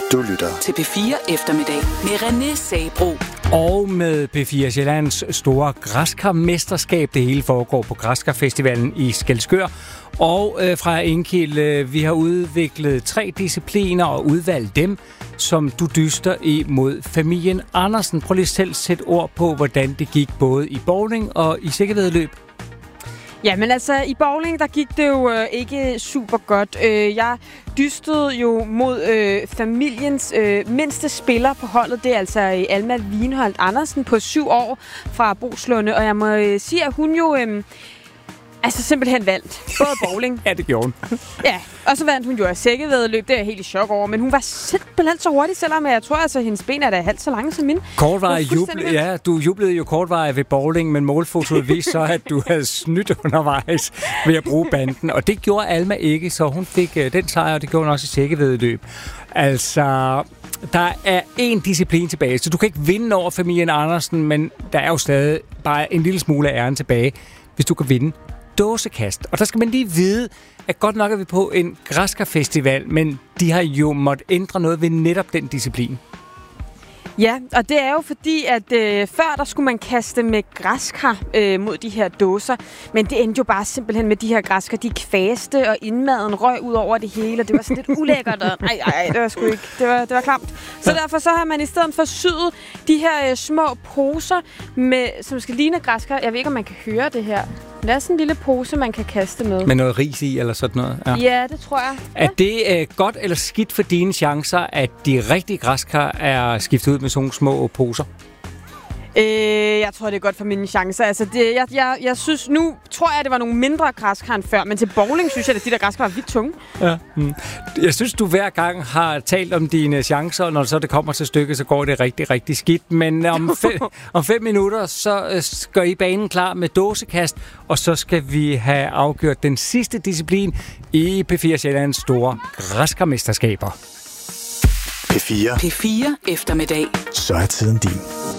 Du lytter til P4 Eftermiddag med René Sabro. Og med P4 Sjællands store græskarmesterskab. Det hele foregår på Græskarfestivalen i Skælskør. Og fra Enkilde, vi har udviklet 3 discipliner og udvalgt dem, som du dyster imod familien Andersen. Prøv lige selv at sætte ord på, hvordan det gik både i bowling og i sikkerhedsløb. Ja, men altså i bowling, der gik det jo ikke super godt. Jeg dystede jo mod familiens mindste spiller på holdet. Det er altså Alma Wienholdt Andersen på 7 år fra Boslunde. Og jeg må sige, at hun jo simpelthen vandt. Både bowling. Ja, det gjorde hun. Ja, og så vandt hun jo af sækkevæddeløb. Det er jeg helt i chok over. Men hun var simpelthen så hurtig, selvom jeg tror, at hendes ben er da halvt så lange som mine. Du jublede jo kortvarigt ved bowling, men målfotoet viste så, at du havde snydt undervejs ved at bruge banden. Og det gjorde Alma ikke, så hun fik den sejr, og det gjorde hun også i sækkevæddeløb. Altså, der er én disciplin tilbage, så du kan ikke vinde over familien Andersen, men der er jo stadig bare en lille smule af æren tilbage, hvis du kan vinde dåsekast. Og der skal man lige vide, at godt nok er vi på en græskarfestival, men de har jo måttet ændre noget ved netop den disciplin. Ja, og det er jo fordi, at før der skulle man kaste med græskar mod de her dåser, men det endte jo bare simpelthen med de her græskar, de kvaste, og indmaden røg ud over det hele, og det var sådan lidt ulækkert, og det var sgu ikke, det var klamt. Så derfor så har man i stedet for syet de her små poser, som skal ligne græskar. Jeg ved ikke, om man kan høre det her. Det er sådan en lille pose, man kan kaste med. Med noget ris i, eller sådan noget? Ja, det tror jeg. Ja. Er det godt eller skidt for dine chancer, at de rigtige græskar er skiftet ud med sådan små poser? Jeg tror, det er godt for mine chancer. Altså, jeg synes, nu tror jeg, det var nogle mindre græskar end før, men til bowling synes jeg, at de der græskar var vidt tunge. Ja. Jeg synes, du hver gang har talt om dine chancer, og når så det kommer til stykket, så går det rigtig, rigtig skidt. Men om 5 minutter, så skal I banen klar med dåsekast, og så skal vi have afgjort den sidste disciplin i P4 Sjællands store græskarmesterskaber. P4 Eftermiddag. Så er tiden din.